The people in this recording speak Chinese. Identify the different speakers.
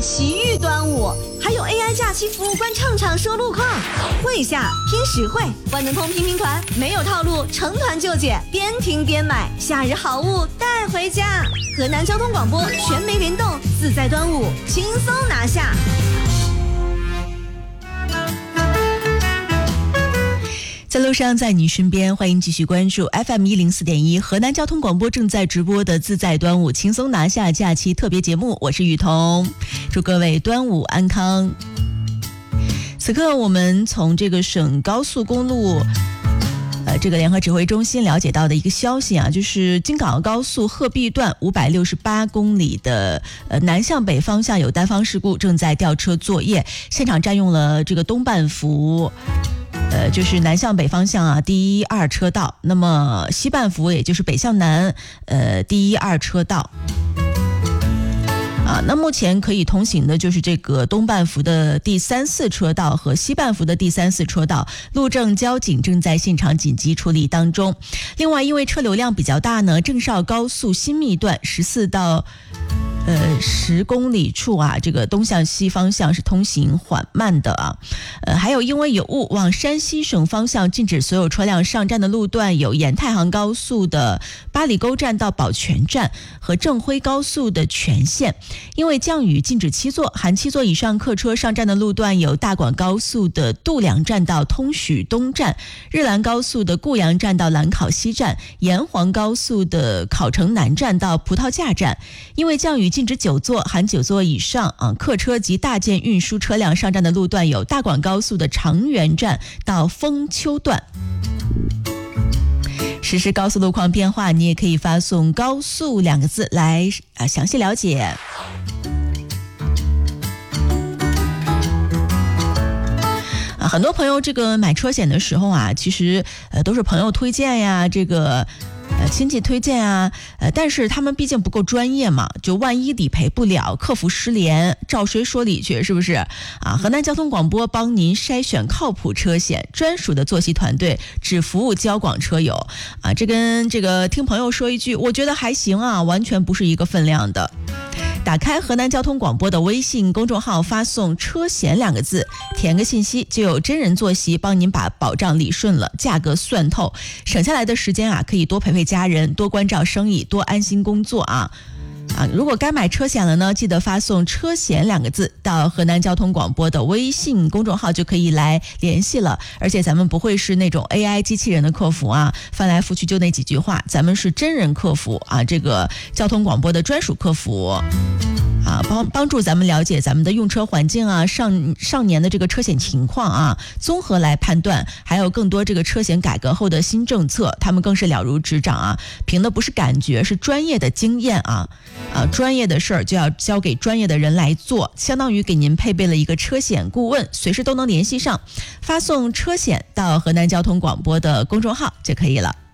Speaker 1: 奇遇端午，还有 AI 假期服务官唱唱说路况，会下拼实惠，万能通拼拼团没有套路，成团就解，边听边买，夏日好物带回家。河南交通广播全媒联动，自在端午轻松拿下。
Speaker 2: 在路上，在你身边，欢迎继续关注 FM104.1 河南交通广播正在直播的自在端午轻松拿下假期特别节目，我是雨桐，祝各位端午安康。此刻我们从这个省高速公路这个联合指挥中心了解到的一个消息啊，就是京港澳高速鹤壁段568公里的南向北方向有单方事故，正在调车作业，现场占用了这个东半幅就是南向北方向啊，第一、二车道。那么西半幅也就是北向南，第一、二车道。那目前可以通行的就是这个东半幅的第3、4车道和西半幅的第3、4车道，路政交警正在现场紧急处理当中。另外，因为车流量比较大呢，郑绍高速新密段14到10公里处啊，这个东向西方向是通行缓慢的啊。还有因为有雾，往山西省方向禁止所有车辆上站的路段有沿太行高速的八里沟站到宝泉站和正辉高速的全线。因为降雨，禁止7座含7座以上客车上站的路段有大广高速的度梁站到通许东站，日兰高速的固阳站到兰考西站，沿黄高速的考城南站到葡萄架站。因为降雨，禁止9座含9座以上客车及大件运输车辆上站的路段有大广高速的长垣站到丰丘段。实时高速路况变化，你也可以发送高速2个字来详细了解。很多朋友这个买车险的时候啊，其实都是朋友推荐呀，这个亲戚推荐啊，但是他们毕竟不够专业嘛，就万一理赔不了，客服失联，找谁说理去，是不是啊？河南交通广播帮您筛选靠谱车险，专属的作息团队，只服务交广车友啊。这跟这个听朋友说一句，我觉得还行啊，完全不是一个分量的。打开河南交通广播的微信公众号，发送车险2个字，填个信息，就有真人坐席帮您把保障理顺了，价格算透，省下来的时间啊，可以多陪陪家人，多关照生意，多安心工作啊。如果该买车险了呢，记得发送车险2个字到河南交通广播的微信公众号，就可以来联系了。而且咱们不会是那种 AI 机器人的客服啊，翻来覆去就那几句话，咱们是真人客服啊，这个交通广播的专属客服啊，帮助咱们了解咱们的用车环境啊，上年的这个车险情况啊，综合来判断，还有更多这个车险改革后的新政策，他们更是了如指掌啊，凭的不是感觉，是专业的经验啊，专业的事儿就要交给专业的人来做，相当于给您配备了一个车险顾问，随时都能联系上，发送车险到河南交通广播的公众号就可以了。